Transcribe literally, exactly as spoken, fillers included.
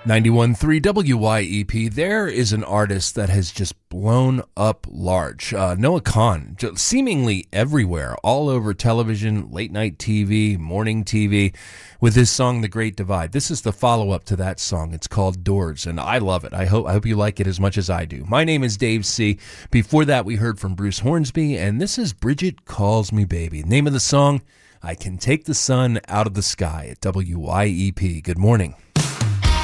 ninety-one point three W Y E P. There is an artist that has just blown up large. Uh, Noah Kahan, just seemingly everywhere, all over television, late night T V, morning T V, with his song The Great Divide. This is the follow-up to that song. It's called Doors, and I love it. I hope I hope you like it as much as I do. My name is Dave C. Before that, we heard from Bruce Hornsby, and this is Bridget Calls Me Baby. Name of the song, I Can Take the Sun Out of the Sky at W Y E P. Good morning.